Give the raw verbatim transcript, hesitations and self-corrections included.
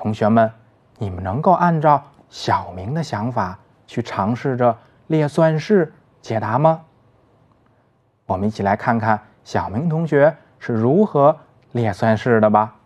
同学们，你们能够按照小明的想法去尝试着列算式解答吗？我们一起来看看小明同学是如何列算式的吧。